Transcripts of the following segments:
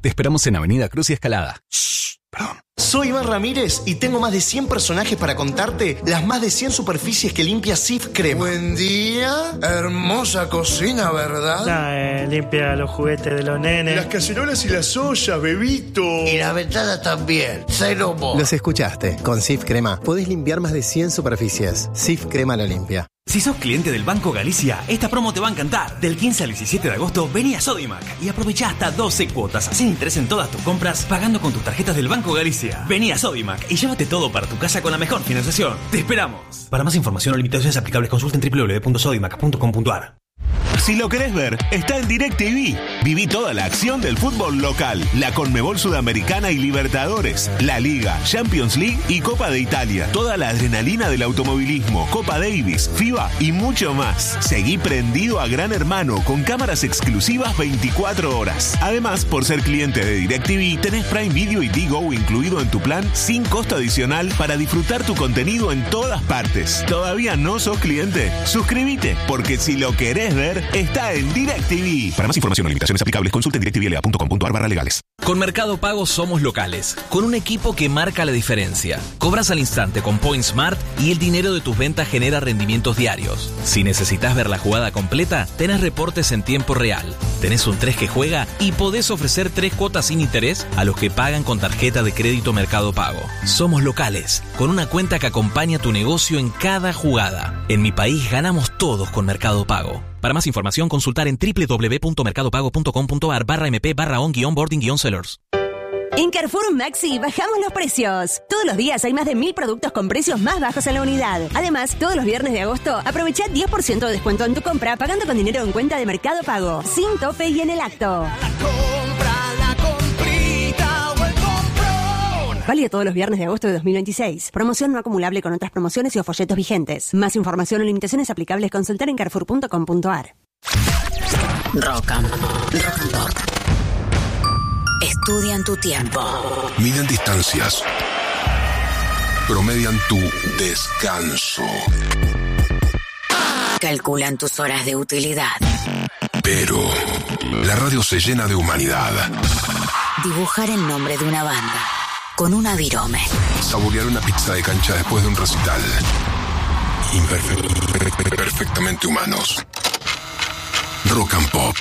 Te esperamos en Avenida Cruz y Escalada. Perdón. Soy Iván Ramírez y tengo más de 100 personajes para contarte las más de 100 superficies que limpia Cif Crema. Buen día, hermosa cocina, ¿verdad? Limpia los juguetes de los nenes. Las cacerolas y las ollas, bebito. Y la ventana también, cero mo. Los escuchaste. Con Cif Crema podés limpiar más de 100 superficies. Cif Crema lo limpia. Si sos cliente del Banco Galicia, esta promo te va a encantar. Del 15 al 17 de agosto, vení a Sodimac y aprovecha hasta 12 cuotas sin interés en todas tus compras, pagando con tus tarjetas del Banco Galicia. Vení a Sodimac y llévate todo para tu casa con la mejor financiación. ¡Te esperamos! Para más información o limitaciones aplicables, consulta en www.sodimac.com.ar. Si lo querés ver, está en DirecTV. Viví toda la acción del fútbol local, la Conmebol Sudamericana y Libertadores, la Liga, Champions League y Copa de Italia. Toda la adrenalina del automovilismo, Copa Davis, FIBA y mucho más. Seguí prendido a Gran Hermano con cámaras exclusivas 24 horas. Además, por ser cliente de DirecTV, tenés Prime Video y Digo incluido en tu plan sin costo adicional para disfrutar tu contenido en todas partes. ¿Todavía no sos cliente? Suscríbete, porque si lo querés ver, está en DirecTV. Para más información o limitaciones aplicables, consulte en directvla.com.ar/legales. Con Mercado Pago somos locales, con un equipo que marca la diferencia. Cobras al instante con Point Smart y el dinero de tus ventas genera rendimientos diarios. Si necesitas ver la jugada completa, tenés reportes en tiempo real. Tenés un 3 que juega y podés ofrecer 3 cuotas sin interés a los que pagan con tarjeta de crédito Mercado Pago. Somos locales, con una cuenta que acompaña tu negocio en cada jugada. En mi país ganamos todos con Mercado Pago. Para más información, consultar en www.mercadopago.com.ar/mp/on-boarding-sellers. En Carrefour Maxi bajamos los precios. Todos los días hay más de 1000 productos con precios más bajos en la unidad. Además, todos los viernes de agosto, aprovecha 10% de descuento en tu compra pagando con dinero en cuenta de Mercado Pago, sin tope y en el acto. Válido todos los viernes de agosto de 2026. Promoción no acumulable con otras promociones y o folletos vigentes. Más información o limitaciones aplicables, consultar en carrefour.com.ar. Rock and Pop. Estudian tu tiempo. Miden distancias. Promedian tu descanso. Calculan tus horas de utilidad. Pero la radio se llena de humanidad. Dibujar el nombre de una banda con una virome. Saborear una pizza de cancha después de un recital. Perfectamente humanos. Rock and Pop.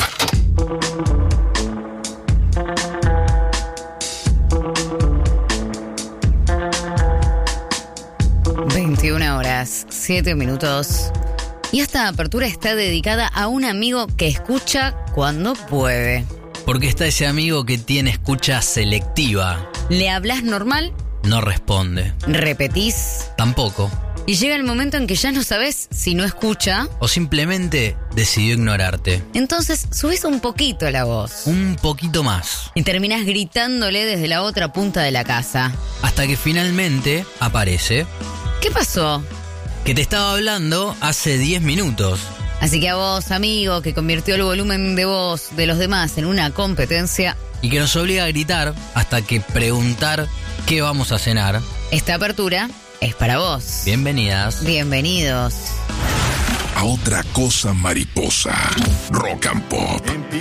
Horas, 7 minutos. Y esta apertura está dedicada a un amigo que escucha cuando puede. Porque está ese amigo que tiene escucha selectiva. ¿Le hablas normal? No responde. ¿Repetís? Tampoco. Y llega el momento en que ya no sabes si no escucha o simplemente decidió ignorarte. Entonces subís un poquito la voz. Un poquito más. Y terminás gritándole desde la otra punta de la casa. Hasta que finalmente aparece. ¿Qué pasó? Que te estaba hablando hace 10 minutos. Así que a vos, amigo, que convirtió el volumen de voz de los demás en una competencia y que nos obliga a gritar hasta que preguntar qué vamos a cenar, esta apertura es para vos. Bienvenidas. Bienvenidos. A otra cosa mariposa. Rock and Pop.